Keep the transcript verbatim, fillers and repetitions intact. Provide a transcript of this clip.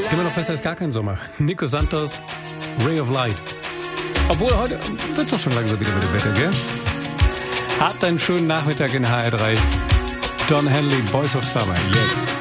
Immer noch besser als gar kein Sommer. Nico Santos, Ray of Light. Obwohl, heute wird's doch schon langsam wieder mit dem Wetter, gell? Habt einen schönen Nachmittag in H R drei. Don Henley, Boys of Summer, jetzt.